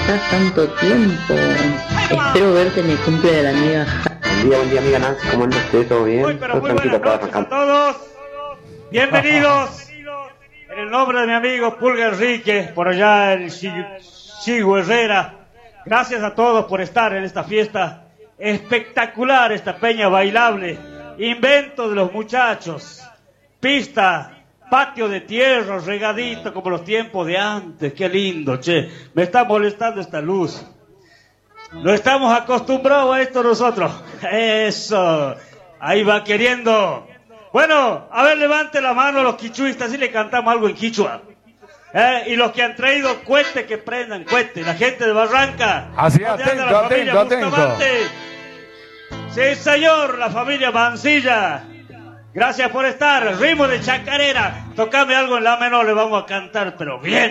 estás? Tanto tiempo. Espero verte en el cumple de la amiga. Buen día amiga Nancy, ¿cómo andas? ¿Todo bien? Muy buenas noches a todos. Bienvenidos. En el nombre de mi amigo Pulga Enrique, por allá el Chigo Herrera. Gracias a todos por estar en esta fiesta espectacular, esta peña bailable. Invento de los muchachos. Pista, patio de tierra, regadito como los tiempos de antes. Qué lindo, che. Me está molestando esta luz. No estamos acostumbrados a esto nosotros. Eso. Ahí va queriendo. Bueno, a ver, levante la mano los quichuistas y le cantamos algo en quichua. Y los que han traído cuete, que prendan cuete. La gente de Barranca. Así, atento. Sí, señor, la familia Mancilla. Gracias por estar. Ritmo de chacarera. Tocame algo en la menor, le vamos a cantar, pero bien.